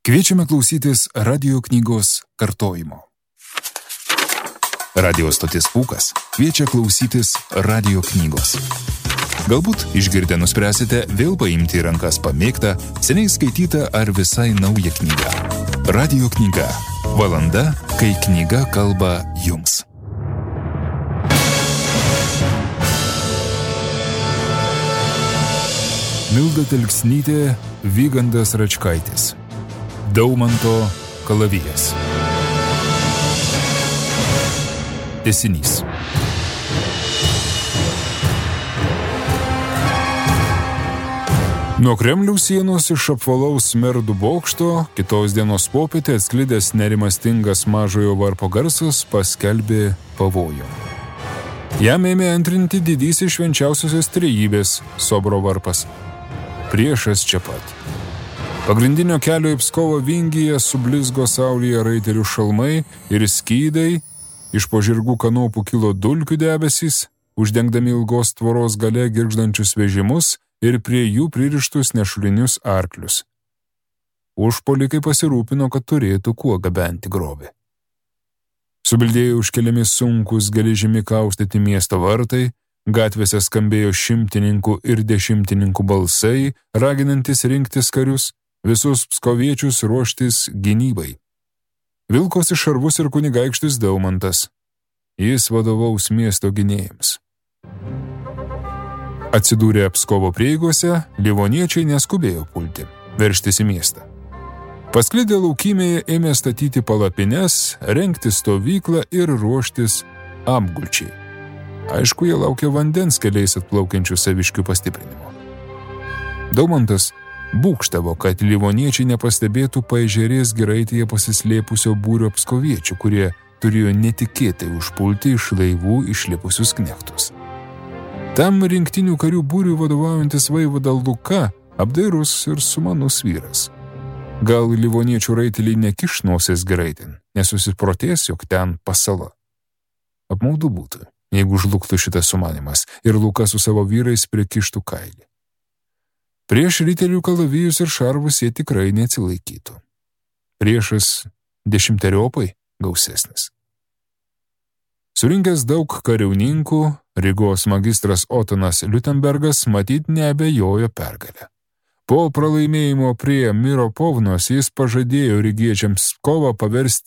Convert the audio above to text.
Kviečiame klausytis radio knygos kartojimo. Radio stotis Pūkas kviečia klausytis radio knygos. Galbūt išgirdę nuspręsite vėl paimti į rankas pamėgtą, seniai skaitytą ar visai naują knygą. Radio knyga. Valanda, kai knyga kalba jums. Milda Telksnytė, Vygandas Račkaitis. Daumanto kalavijas. Tęsinys. Nuo Kremliaus sienos iš apvalaus Smerdų bokšto kitos dienos popietę atsklidęs nerimastingas mažojo varpo garsas paskelbė pavojų. Jam ėmė antrinti didysis švenčiausiosios trejybės Sobro varpas. Priešas čia pat. Pagrindinio kelio į Pskovo vingyje sublizgo saulėje raitelių šalmai ir skydai, iš po žirgų kanopų kilo dulkių debesys, uždengdami ilgos tvoros gale girgždančius vežimus ir prie jų pririštus nešulinius arklius. Užpuolikai pasirūpino, kad turėtų kuo gabenti grobį. Subildėjo užkeliami sunkus geležimi kaustyti miesto vartai, gatvėse skambėjo šimtininkų ir dešimtininkų balsai, raginantis rinktis karius, visus pskoviečius ruoštis gynybai. Vilkosi šarvus ir kunigaikštis Daumantas. Jis vadovaus miesto gynėjams. Atsidūrę Pskovo prieigose, livoniečiai neskubėjo pulti, veržtis į miestą. Pasklidę laukymėje ėmė statyti palapines, rengti stovyklą ir ruoštis apgulčiai. Aišku, jie laukė vandens keliais atplaukiančių saviškių pastiprinimo. Daumantas būgštavo, kad livoniečiai nepastebėtų paežerės giraitėje pasislėpusio būrio pskoviečių, kurie turėjo netikėtai užpulti iš laivų išlipusius knechtus. Tam rinktinių karių būrių vadovaujantis vaivada Luka, apdairus ir sumanus vyras. Gal livoniečių raiteliai nekiš nosies giraitin, nesusiprotės, jog ten pasala. Apmaudu būtų, jeigu žlugtų šitas sumanimas ir Luka su savo vyrais prikištų kailį. Prieš rytelių kalavijus ir šarvus jie tikrai neatsilaikytų. Priešas 10-eriopai gausesnis. Surinkęs daug kariauninkų, Rygos magistras Otanas Liutenbergas matyt neabejojo pergalę. Po pralaimėjimo prie Miropovnos jis pažadėjo rygiečiams kovą paversti